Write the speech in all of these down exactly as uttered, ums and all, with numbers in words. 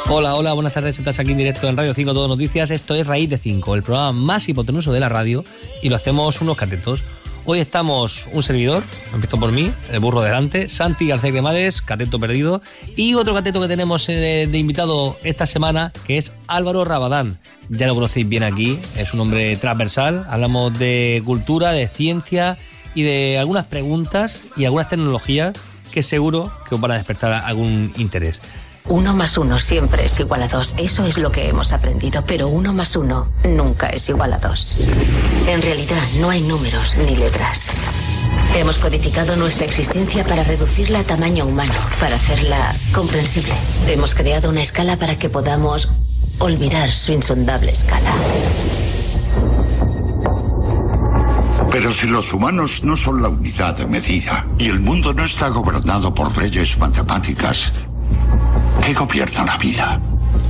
Hola, hola, buenas tardes, estás aquí en directo en Radio cinco Todo Noticias. Esto es Raíz de cinco, el programa más hipotenuso de la radio, y lo hacemos unos catetos. Hoy estamos un servidor, empiezo por mí, el burro delante, Santi García Cremades, cateto perdido, y otro cateto que tenemos de, de invitado esta semana, que es Álvaro Rabadán. Ya lo conocéis bien aquí, es un hombre transversal, hablamos de cultura, de ciencia y de algunas preguntas y algunas tecnologías que seguro que os van a despertar algún interés. Uno más uno siempre es igual a dos. Eso es lo que hemos aprendido. Pero uno más uno nunca es igual a dos. En realidad no hay números ni letras. Hemos codificado nuestra existencia para reducirla a tamaño humano, para hacerla comprensible. Hemos creado una escala para que podamos olvidar su insondable escala. Pero si los humanos no son la unidad de medida y el mundo no está gobernado por leyes matemáticas, ¿qué gobierna la vida?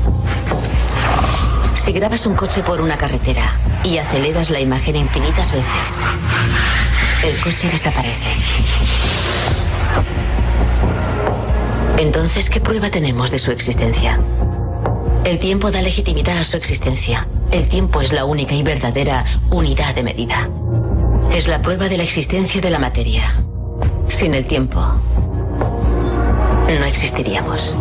Si grabas un coche por una carretera y aceleras la imagen infinitas veces, el coche desaparece. Entonces, ¿qué prueba tenemos de su existencia? El tiempo da legitimidad a su existencia. El tiempo es la única y verdadera unidad de medida. Es la prueba de la existencia de la materia. Sin el tiempo, no existiríamos.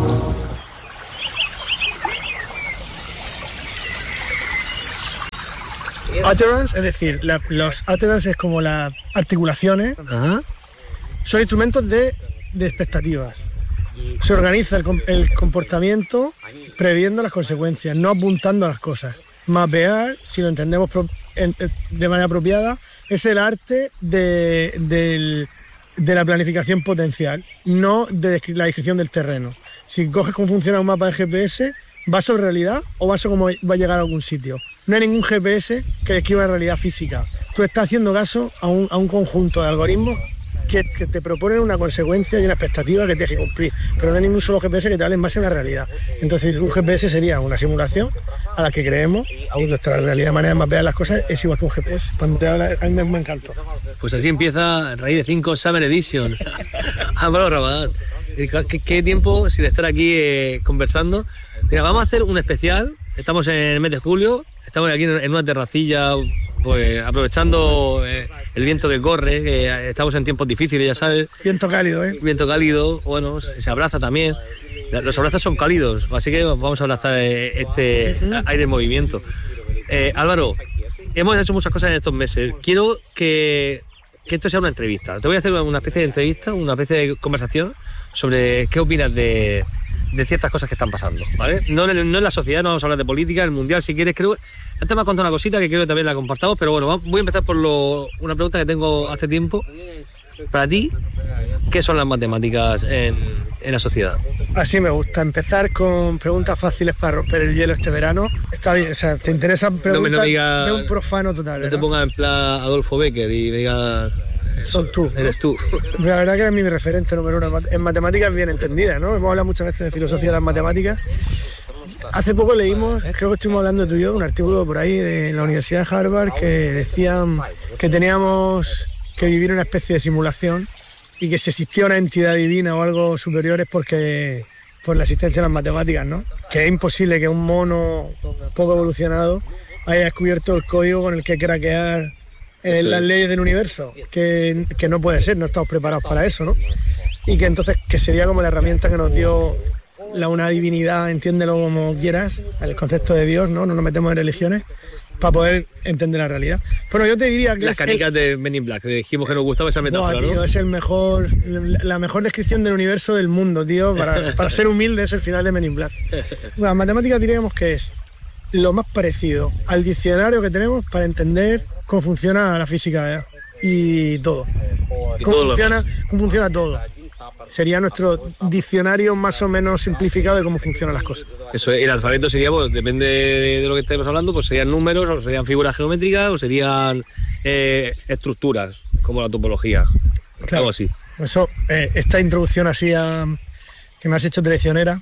Utterance, es decir, la, los utterance es como las articulaciones. Ajá. Son instrumentos de, de expectativas. Se organiza el, el comportamiento previendo las consecuencias, no apuntando a las cosas. Mapear, si lo entendemos pro, en, de manera apropiada, es el arte de, de, de la planificación potencial, no de la descripción del terreno. Si coges cómo funciona un mapa de G P S, ¿va sobre realidad o va sobre cómo va a llegar a algún sitio? No hay ningún G P S que describa la realidad física. Tú estás haciendo caso a un, a un conjunto de algoritmos que, que te proponen una consecuencia y una expectativa que tienes que cumplir, pero no hay ningún solo G P S que te hable en base a la realidad. Entonces un G P S sería una simulación a la que creemos, aún nuestra realidad de manera de mapear las cosas es igual que un G P S. Cuando te habla, a mí me, me encantó. Pues así empieza Raíz de cinco Summer Edition. Álvaro Rabadán. ¿Qué, ¿Qué tiempo sin estar aquí eh, conversando? Mira, vamos a hacer un especial. Estamos en el mes de julio, estamos aquí en una terracilla, pues aprovechando eh, el viento que corre, que estamos en tiempos difíciles, ya sabes. Viento cálido, ¿eh? Viento cálido, bueno, se abraza también. Los abrazos son cálidos, así que vamos a abrazar eh, este uh-huh. aire en movimiento. Eh, Álvaro, hemos hecho muchas cosas en estos meses. Quiero que, que esto sea una entrevista. Te voy a hacer una especie de entrevista, una especie de conversación sobre qué opinas de... de ciertas cosas que están pasando, ¿vale? No, no en la sociedad, no vamos a hablar de política, el mundial, si quieres, creo... Antes me has contado una cosita que quiero que también la compartamos, pero bueno, voy a empezar por lo, una pregunta que tengo hace tiempo. Para ti, ¿qué son las matemáticas en, en la sociedad? Así me gusta, empezar con preguntas fáciles para romper el hielo este verano. Está bien, o sea, te interesan preguntas no, no diga, de un profano total, No ¿verdad? te pongas en plan Adolfo Becker y digas... Son tú. Eres tú. La verdad que es mi referente número uno en matemáticas bien entendida, ¿no? Hemos hablado muchas veces de filosofía de las matemáticas. Hace poco leímos, creo que estuvimos hablando tú y yo, un artículo por ahí de la Universidad de Harvard que decían que teníamos que vivir una especie de simulación y que si existía una entidad divina o algo superior es porque por la existencia de las matemáticas, ¿no? Que es imposible que un mono poco evolucionado haya descubierto el código con el que craquear Eh, las leyes del universo, que, que no puede ser, no estamos preparados para eso, ¿no? Y que entonces que sería como la herramienta que nos dio la, una divinidad, entiéndelo como quieras, el concepto de Dios, ¿no? No nos metemos en religiones, para poder entender la realidad. Bueno, yo te diría que... Las canicas el... de Men in Black, que dijimos que nos gustaba esa metáfora, no, tío, ¿no? Es el mejor, la mejor descripción del universo del mundo, tío, para, para ser humilde es el final de Men in Black. Bueno, matemáticas diríamos que es lo más parecido al diccionario que tenemos para entender cómo funciona la física, ¿eh? y todo. Y cómo, todo funciona, cómo funciona todo. Sería nuestro diccionario más o menos simplificado de cómo funcionan las cosas. Eso, el alfabeto sería, pues, depende de lo que estemos hablando, pues serían números, o serían figuras geométricas, o serían eh, estructuras, como la topología. Claro. Algo así. Eso, eh, esta introducción así a, que me has hecho traicionera,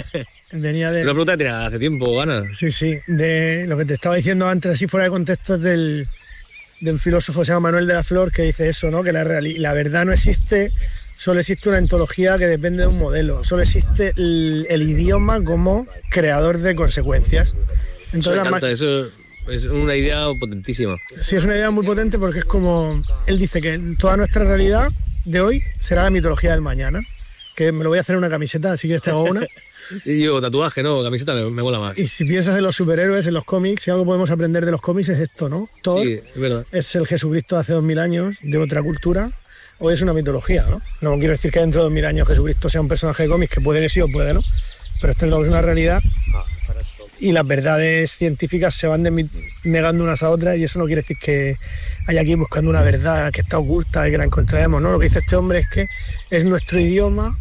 venía de... Una pregunta que tenía hace tiempo, ganas. Sí, sí, de lo que te estaba diciendo antes, así fuera de contexto, es del, de un filósofo que se llama Manuel de la Flor, que dice eso, ¿no? Que la, reali- la verdad no existe, Solo existe una ontología que depende de un modelo. Solo existe el, el idioma como creador de consecuencias. Entonces, me encanta, eso es una idea potentísima. Sí, es una idea muy potente porque es como... Él dice que toda nuestra realidad de hoy será la mitología del mañana. Que me lo voy a hacer en una camiseta, así que te hago una. Y yo, tatuaje, no, camiseta me, me mola más. Y si piensas en los superhéroes, en los cómics, si algo podemos aprender de los cómics es esto, ¿no? Thor sí, es verdad. Es el Jesucristo de hace dos mil años, de otra cultura. Hoy es una mitología, ¿no? No quiero decir que dentro de dos mil años Jesucristo sea un personaje de cómics, que puede que sí o puede no, pero esto es una realidad y las verdades científicas se van negando unas a otras y eso no quiere decir que haya que ir buscando una verdad que está oculta y que la encontraremos, ¿no? Lo que dice este hombre es que es nuestro idioma,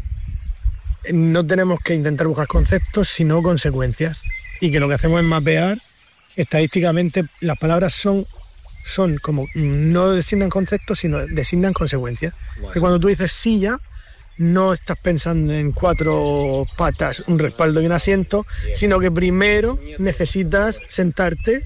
no tenemos que intentar buscar conceptos, sino consecuencias y que lo que hacemos es mapear estadísticamente, las palabras son son como, no designan conceptos, sino designan consecuencias. Bueno. Que cuando tú dices silla, no estás pensando en cuatro patas, un respaldo y un asiento, sino que primero necesitas sentarte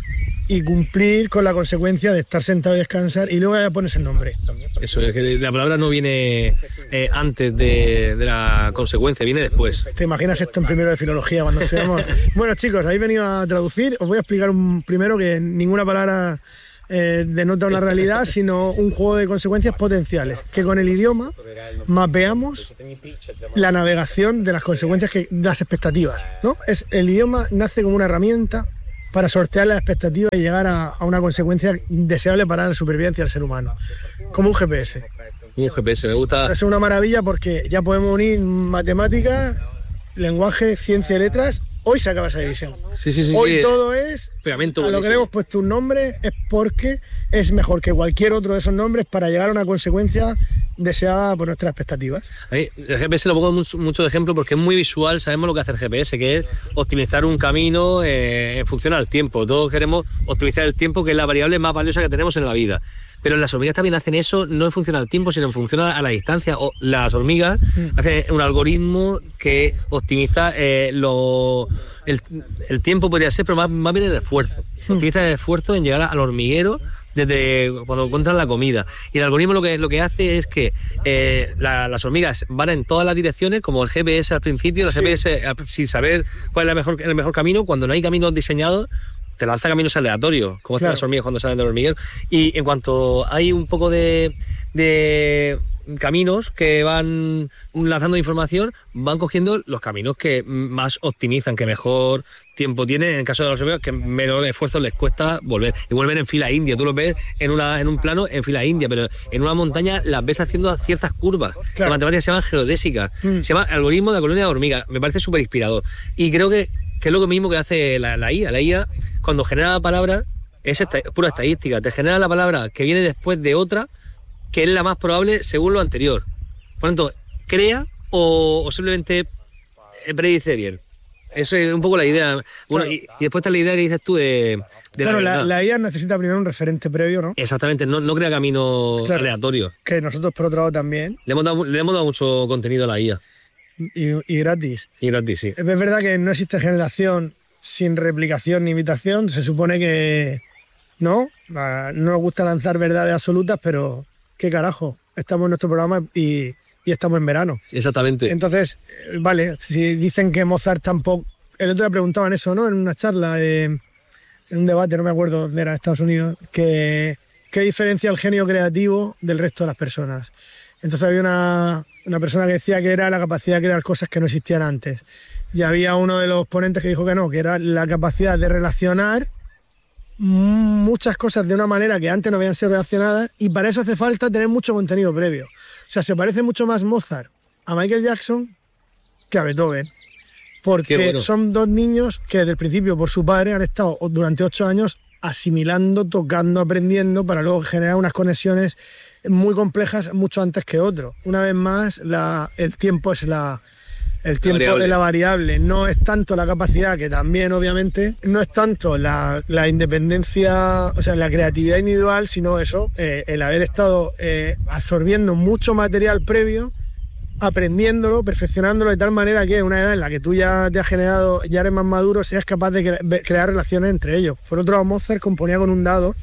y cumplir con la consecuencia de estar sentado y descansar, y luego ya pones el nombre. Eso, es que la palabra no viene eh, antes de, de la consecuencia, viene después. ¿Te imaginas esto en primero de filología cuando estudiamos? Bueno, chicos, habéis venido a traducir, os voy a explicar un, primero que ninguna palabra eh, denota una realidad, sino un juego de consecuencias potenciales, que con el idioma mapeamos la navegación de las consecuencias, que las expectativas, ¿no? Es, el idioma nace como una herramienta para sortear las expectativas y llegar a, a una consecuencia deseable para la supervivencia del ser humano, como un G P S. Un G P S, me gusta. Es una maravilla porque ya podemos unir matemáticas, lenguaje, ciencia y letras. Hoy se acaba esa división. Sí, sí, sí, Hoy sí. todo es, Pegamento, a lo que le hemos puesto un nombre es porque es mejor que cualquier otro de esos nombres para llegar a una consecuencia deseada por nuestras expectativas. A mí, el G P S lo pongo mucho, mucho de ejemplo porque es muy visual, sabemos lo que hace el G P S, que es optimizar un camino eh, en función al tiempo. Todos queremos optimizar el tiempo, que es la variable más valiosa que tenemos en la vida. Pero las hormigas también hacen eso, no en función al tiempo, sino en función a la distancia. O las hormigas mm. hacen un algoritmo que optimiza eh, lo, el, el tiempo, podría ser, pero más, más bien el esfuerzo. Mm. Optimiza el esfuerzo en llegar al hormiguero desde cuando encuentran la comida. Y el algoritmo lo que, lo que hace es que eh, la, las hormigas van en todas las direcciones, como el G P S al principio, el sí. G P S sin saber cuál es la mejor, el mejor camino. Cuando no hay caminos diseñados, te lanza caminos aleatorios, como claro. hacen las hormigas cuando salen del hormiguero. Y en cuanto hay un poco de, de caminos que van lanzando información, van cogiendo los caminos que más optimizan, que mejor tiempo tienen. En el caso de las hormigas, que menor esfuerzo les cuesta volver. Y vuelven en fila india. Tú los ves en, una, en un plano en fila india, pero en una montaña las ves haciendo ciertas curvas. Claro. Las matemáticas se llaman geodésicas. Mm. Se llama algoritmo de la colonia de hormigas. Me parece súper inspirador. Y creo que que es lo mismo que hace la, la I A. La I A, cuando genera la palabra, es esta, pura estadística. Te genera la palabra que viene después de otra, que es la más probable según lo anterior. Por lo tanto, crea o, o simplemente predice bien. Eso es un poco la idea. Bueno, claro. y, y después está la idea que dices tú de, de claro, la, la, la I A necesita primero un referente previo, ¿no? Exactamente, no, no crea caminos claro, aleatorios. Que nosotros, por otro lado, también. Le hemos dado, le hemos dado mucho contenido a la I A. Y, y gratis. Y gratis, sí. Es verdad que no existe generación sin replicación ni imitación. Se supone que no. No nos gusta lanzar verdades absolutas, pero qué carajo. Estamos en nuestro programa y, y estamos en verano. Exactamente. Entonces, vale, si dicen que Mozart tampoco... El otro día preguntaban eso, ¿no? En una charla, eh, en un debate, no me acuerdo dónde era, en Estados Unidos, que qué diferencia el genio creativo del resto de las personas. Entonces había una... una persona que decía que era la capacidad de crear cosas que no existían antes. Y había uno de los ponentes que dijo que no, que era la capacidad de relacionar muchas cosas de una manera que antes no habían sido relacionadas, y para eso hace falta tener mucho contenido previo. O sea, se parece mucho más Mozart a Michael Jackson que a Beethoven. Porque bueno. son dos niños que desde el principio, por su padre, han estado durante ocho años asimilando, tocando, aprendiendo, para luego generar unas conexiones muy complejas mucho antes que otro. Una vez más, la, el tiempo es la el tiempo la de la variable. No es tanto la capacidad, que también obviamente, no es tanto la, la independencia, o sea, la creatividad individual, sino eso, eh, el haber estado eh, absorbiendo mucho material previo, aprendiéndolo, perfeccionándolo de tal manera que una edad en la que tú ya te has generado, ya eres más maduro, seas capaz de cre- crear relaciones entre ellos. Por otro lado, Mozart componía con un dado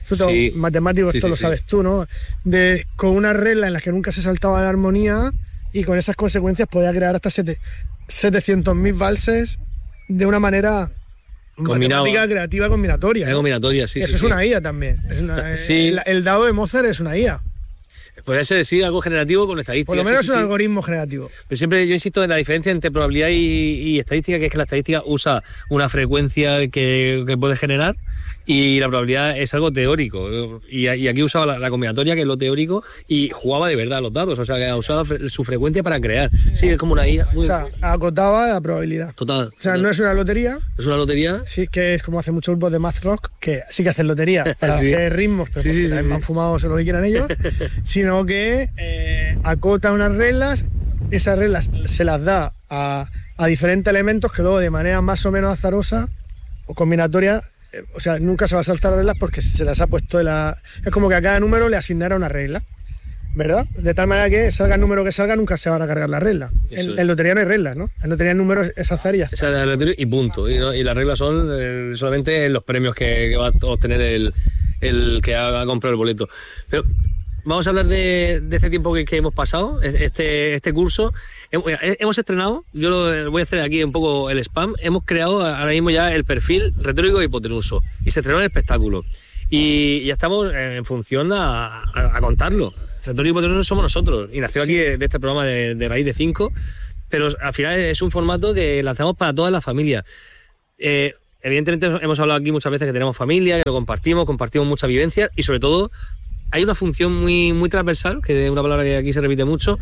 Tú, Sí. matemáticos, Sí, esto sí, lo sí. sabes tú, ¿no? De, con unas reglas en las que nunca se saltaba la armonía y con esas consecuencias podía crear hasta setecientos mil valses de una manera Combinado. matemática creativa combinatoria. Es ¿no? combinatoria, sí, Eso sí, es sí. una I A también. Es una, Sí. el, el dado de Mozart es una I A. Podría ser, sí, algo generativo con estadística. Por lo menos sí, es sí, un sí. algoritmo generativo. Pero siempre yo insisto en la diferencia entre probabilidad y, y estadística, que es que la estadística usa una frecuencia que, que puede generar y la probabilidad es algo teórico. Y, y aquí usaba la, la combinatoria, que es lo teórico, y jugaba de verdad los dados. O sea, que usaba fre- su frecuencia para crear. Sí, es como una I A. Muy, O sea, acotaba la probabilidad. total. O sea, total. no es una lotería, Es una lotería. sí que es como hacen muchos grupos de math rock, que sí que hacen lotería para Sí. hacer ritmos, pero Sí, porque sí, sí, también sí. van fumados o lo que quieran ellos, sino que eh, acota unas reglas, esas reglas se las da a, a diferentes elementos que luego de manera más o menos azarosa o combinatoria, eh, o sea, nunca se va a saltar las reglas porque se las ha puesto en la... Es como que a cada número le asignara una regla, ¿verdad? De tal manera que salga el número que salga, nunca se van a cargar las reglas. Eso En, es. en lotería no hay reglas, ¿no? En lotería el número es azar y ya está. Esa es la teoría y punto. Y, ¿no? y las reglas son eh, solamente los premios que, que va a obtener el, el que ha, ha comprado el boleto. Pero vamos a hablar de, de este tiempo que, que hemos pasado, este, este curso. Hemos, hemos estrenado, yo lo, voy a hacer aquí un poco el spam, hemos creado ahora mismo ya el perfil retórico e hipotenuso. Y se estrenó el espectáculo. Y ya estamos en función a, a, a contarlo. Retórico y hipotenuso somos nosotros. Y nació Sí. aquí de, de este programa de, de Raíz de Cinco. Pero al final es un formato que lanzamos para todas las familias. Eh, evidentemente hemos hablado aquí muchas veces que tenemos familia, que lo compartimos, compartimos muchas vivencias y sobre todo hay una función muy, muy transversal, que es una palabra que aquí se repite mucho,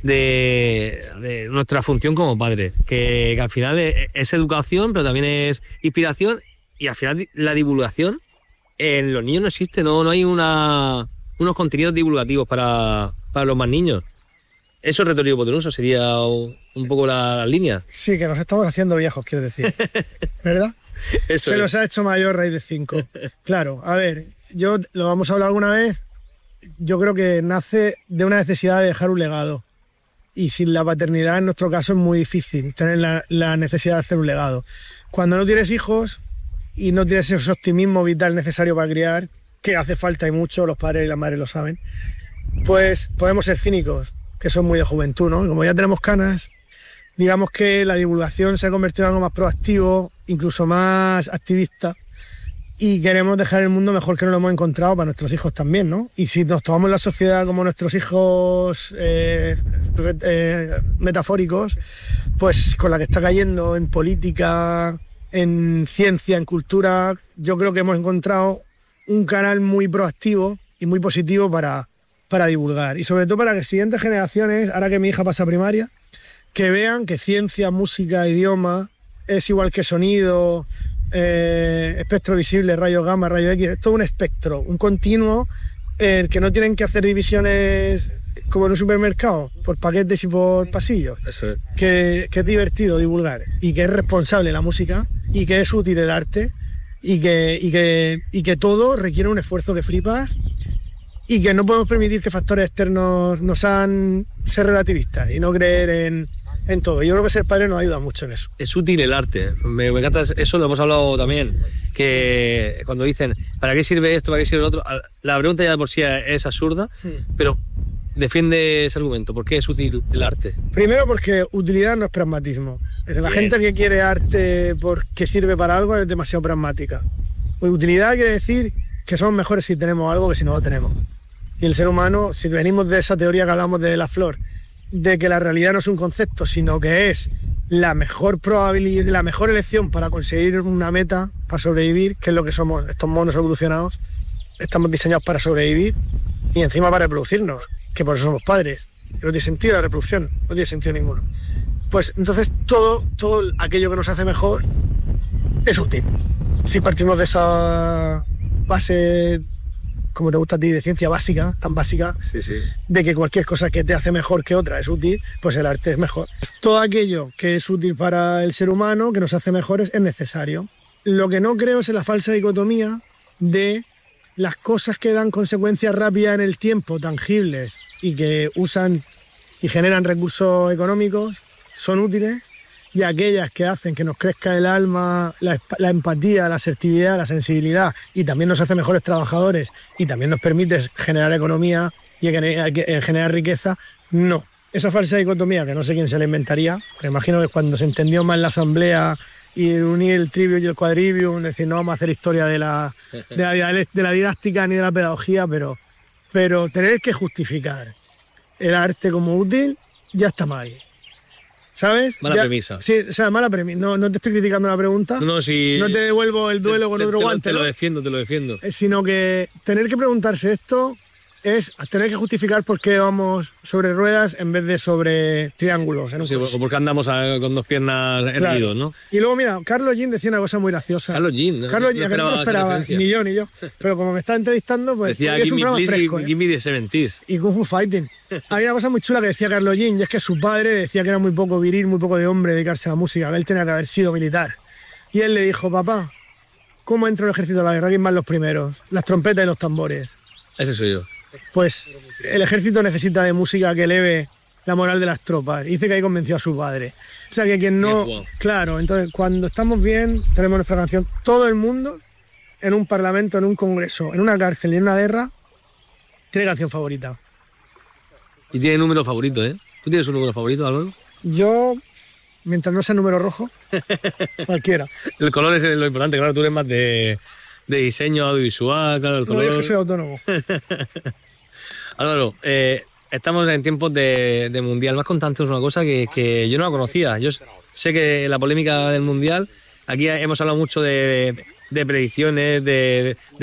de, de nuestra función como padres, que, que al final es, es educación, pero también es inspiración y al final la divulgación en los niños no existe, no, no hay una, unos contenidos divulgativos para, para los más niños. Eso es retórico hipotenuso, sería un poco la, la línea. Sí, que nos estamos haciendo viejos, quiero decir. ¿Verdad? Eso Se es. nos ha hecho mayor raíz de cinco. Claro, a ver, yo lo vamos a hablar alguna vez. Yo creo que nace de una necesidad de dejar un legado. Y sin la paternidad, en nuestro caso, es muy difícil tener la, la necesidad de hacer un legado. Cuando no tienes hijos y no tienes ese optimismo vital necesario para criar, que hace falta y mucho, los padres y las madres lo saben, pues podemos ser cínicos, que son muy de juventud, ¿no? Como ya tenemos canas, digamos que la divulgación se ha convertido en algo más proactivo, incluso más activista, y queremos dejar el mundo mejor que no lo hemos encontrado para nuestros hijos también, ¿no? Y si nos tomamos la sociedad como nuestros hijos eh, eh, metafóricos, pues con la que está cayendo en política, en ciencia, en cultura, yo creo que hemos encontrado un canal muy proactivo y muy positivo para, para divulgar. Y sobre todo para que las siguientes generaciones, ahora que mi hija pasa a primaria, que vean que ciencia, música, idioma es igual que sonido, eh, espectro visible, rayos gamma, rayos X, es todo un espectro, un continuo en el que no tienen que hacer divisiones como en un supermercado, por paquetes y por pasillos. Eso es. Que, que es divertido divulgar y que es responsable la música y que es útil el arte y que, y que, y que todo requiere un esfuerzo que flipas y que no podemos permitir que factores externos nos hagan ser relativistas y no creer en, en todo. Yo creo que ser padre nos ayuda mucho en eso. Es útil el arte. Me, me encanta eso, lo hemos hablado también, que cuando dicen ¿para qué sirve esto, para qué sirve lo otro? La pregunta ya de por sí es absurda, Sí. pero defiende ese argumento. ¿Por qué es útil el arte? Primero porque utilidad no es pragmatismo. La Bien. gente que quiere arte porque sirve para algo es demasiado pragmática. Pues utilidad quiere decir que somos mejores si tenemos algo que si no lo tenemos. Y el ser humano, si venimos de esa teoría que hablamos de la flor, de que la realidad no es un concepto, sino que es la mejor probabilidad, la mejor elección para conseguir una meta, para sobrevivir, que es lo que somos estos monos evolucionados, estamos diseñados para sobrevivir y encima para reproducirnos, que por eso somos padres. Que no tiene sentido la reproducción, no tiene sentido ninguno. Pues entonces todo, todo aquello que nos hace mejor es útil. Si partimos de esa base, como te gusta a ti, de ciencia básica, tan básica, Sí, sí. de que cualquier cosa que te hace mejor que otra es útil, pues el arte es mejor. Todo aquello que es útil para el ser humano, que nos hace mejores, es necesario. Lo que no creo es en la falsa dicotomía de las cosas que dan consecuencias rápidas en el tiempo, tangibles, y que usan y generan recursos económicos, son útiles, y aquellas que hacen que nos crezca el alma, la, la empatía, la asertividad, la sensibilidad, y también nos hace mejores trabajadores y también nos permite generar economía y generar riqueza, no. Esa falsa dicotomía, que no sé quién se la inventaría, que imagino que cuando se entendió más la asamblea y unir el trivium y el quadrivium, decir, no vamos a hacer historia de la, de la, de la didáctica ni de la pedagogía, pero, pero tener que justificar el arte como útil ya está mal. ¿Sabes? Mala ya, premisa. Sí, o sea, mala premisa. No, no te estoy criticando la pregunta. No, si no te devuelvo el duelo te, con te, otro te guante. Lo, te ¿no? lo defiendo, te lo defiendo. Sino que tener que preguntarse esto es tener que justificar por qué vamos sobre ruedas en vez de sobre triángulos. En un sí, o porque andamos a, con dos piernas claro. erguidos, ¿no? Y luego, mira, Carlos Jean decía una cosa muy graciosa. Carlos Jean. Carlos no, Jean, que no lo esperaba, ni yo, ni yo. Pero como me está entrevistando, pues decía, es un programa please, fresco. Give, give me the seventies. Y Kung Fu Fighting. Había una cosa muy chula que decía Carlos Jean, y es que su padre decía que era muy poco viril, muy poco de hombre dedicarse a la música, que él tenía que haber sido militar. Y él le dijo, papá, ¿cómo entra el ejército a la guerra? ¿Quién van los primeros? Las trompetas y los tambores. Ese soy yo. Pues el ejército necesita de música que eleve la moral de las tropas. Y dice que ahí convenció a su padre. O sea que quien no... Claro, entonces cuando estamos bien, tenemos nuestra canción. Todo el mundo, en un parlamento, en un congreso, en una cárcel y en una guerra, tiene canción favorita. Y tiene número favorito, ¿eh? ¿Tú tienes un número favorito, Álvaro? Yo, mientras no sea número rojo, cualquiera. El color es lo importante, claro, tú eres más de, de diseño audiovisual, claro, el color... No, yo es que soy autónomo. Álvaro, eh, estamos en tiempos de, de Mundial. Me has contado antes una cosa que, que yo no la conocía. Yo sé que la polémica del Mundial, aquí hemos hablado mucho de, de predicciones, de, de